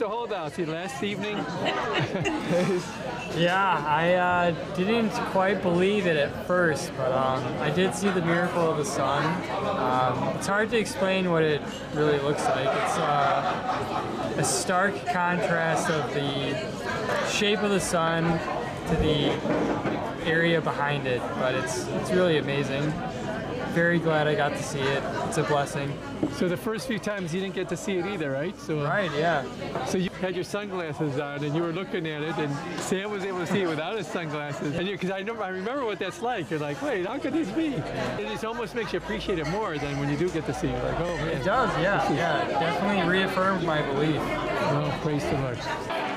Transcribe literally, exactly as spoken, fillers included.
holdout? See, last evening? Yeah, I uh, didn't quite believe it at first, but um, I did see the miracle of the sun. Um, it's hard to explain what it really looks like. It's uh, a stark contrast of the shape of the sun to the area behind it, but it's it's really amazing. Very glad I got to see it. It's a blessing. So the first few times you didn't get to see it either, right? So Right, yeah. So you had your sunglasses on and you were looking at it, and Sam was able to see it without his sunglasses. And because I remember, I remember what that's like. You're like, wait, how could this be? It just almost makes you appreciate it more than when you do get to see it. Like, oh man. It does, yeah, yeah. It definitely reaffirmed my belief. Well, praise the Lord.